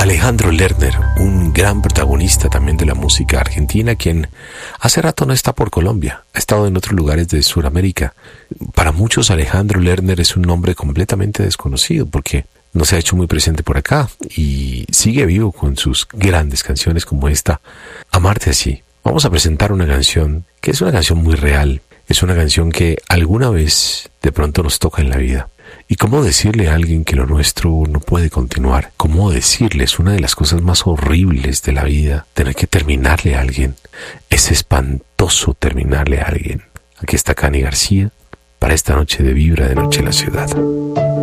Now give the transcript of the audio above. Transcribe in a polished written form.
Alejandro Lerner, un gran protagonista también de la música argentina, quien hace rato no está por Colombia, ha estado en otros lugares de Sudamérica. Para muchos Alejandro Lerner es un nombre completamente desconocido porque no se ha hecho muy presente por acá y sigue vivo con sus grandes canciones como esta, Amarte Así. Vamos a presentar una canción que es una canción muy real, es una canción que alguna vez de pronto nos toca en la vida. ¿Y cómo decirle a alguien que lo nuestro no puede continuar? ¿Cómo decirles una de las cosas más horribles de la vida? Tener que terminarle a alguien. Es espantoso terminarle a alguien. Aquí está Cani García para esta noche de Vibra de Noche en la Ciudad.